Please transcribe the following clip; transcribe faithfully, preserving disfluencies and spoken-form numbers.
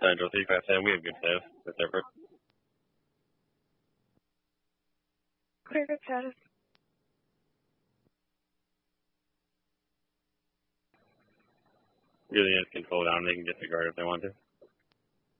Central three five seven, we have good status. That's effort. Clear good status. Your units can slow down, they can disregard if they want to.